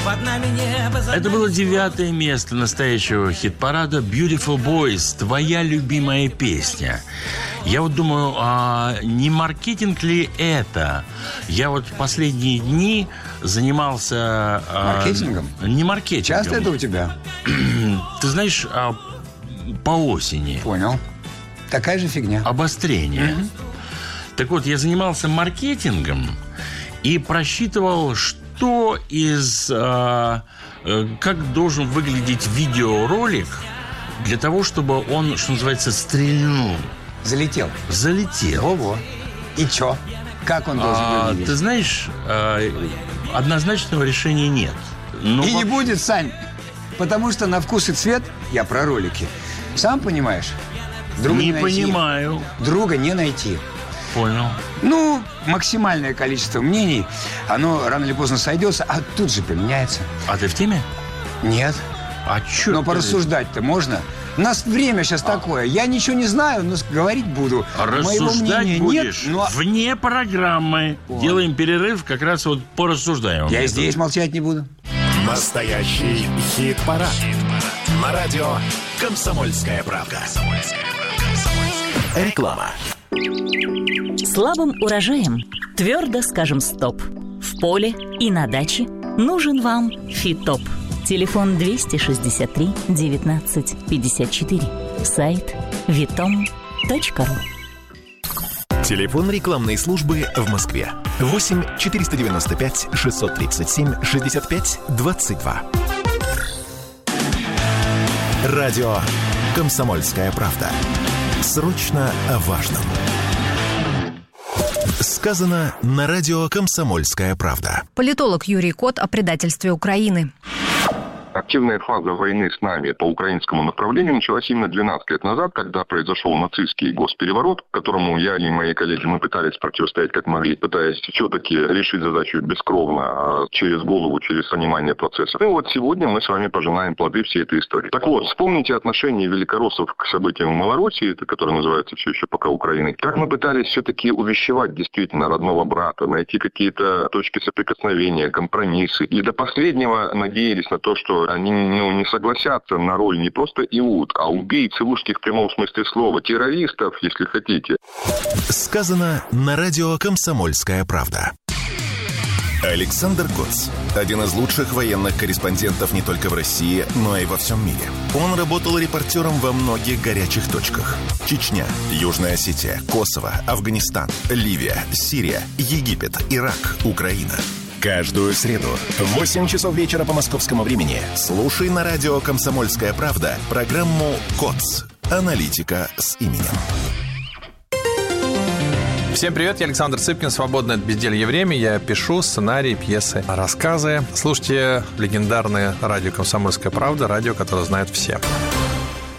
под нами небо. Это было 9-е место настоящего хит-парада «Beautiful Boys», твоя любимая песня. Я вот думаю, а не маркетинг ли это? Я вот в последние дни занимался... Маркетингом? Не маркетингом. Часто это у тебя? Ты знаешь, по осени. Понял. Такая же фигня. Обострение. Так вот, я занимался маркетингом и просчитывал, что как должен выглядеть видеоролик для того, чтобы он, что называется, стрельнул. Залетел. Залетел. И чё? Как он должен выглядеть? Ты знаешь, однозначного решения нет. Но и не будет, Сань. Потому что на вкус и цвет, я про ролики, сам понимаешь, друга не найти. понимаю. Друга не найти. Понял. Ну, максимальное количество мнений, оно рано или поздно сойдется, а тут же поменяется. А ты в теме? Нет. А чё? Но порассуждать-то можно. У нас время сейчас такое. Я ничего не знаю, но говорить буду. Моего мнения будешь нет, но... вне программы. Делаем перерыв, как раз вот порассуждаем. Я здесь молчать не буду. Настоящий хит-парад. На радио «Комсомольская правда». Реклама. Слабым урожаем твердо скажем стоп. В поле и на даче нужен вам Фитоп. Телефон 263 19 54. Сайт vitom.ru. Телефон рекламной службы в Москве 8 495 637 65 22. Радио «Комсомольская правда». Срочно о важном. Сказано на радио «Комсомольская правда». Политолог Юрий Кот о предательстве Украины. Активная фаза войны с нами по украинскому направлению началась именно 12 лет назад, когда произошел нацистский госпереворот, которому я и мои коллеги, мы пытались противостоять как могли, пытаясь все-таки решить задачу бескровно, через голову, через понимание процессов. И вот сегодня мы с вами пожинаем плоды всей этой истории. Так вот, вспомните отношение великороссов к событиям в Малороссии, которое называется все еще пока Украиной. Как мы пытались все-таки увещевать действительно родного брата, найти какие-то точки соприкосновения, компромиссы. И до последнего надеялись на то, что они не согласятся на роль не просто иуд, а убийц русских в прямом смысле слова, террористов, если хотите. Сказано на радио «Комсомольская правда». Александр Коц – один из лучших военных корреспондентов не только в России, но и во всем мире. Он работал репортером во многих горячих точках. Чечня, Южная Осетия, Косово, Афганистан, Ливия, Сирия, Египет, Ирак, Украина. Каждую среду в 8 часов вечера по московскому времени слушай на радио «Комсомольская правда» программу «КОЦ. Аналитика с именем». Всем привет, я Александр Цыпкин, свободное от безделья время. Я пишу сценарии, пьесы, рассказы. Слушайте легендарное радио «Комсомольская правда», радио, которое знают все.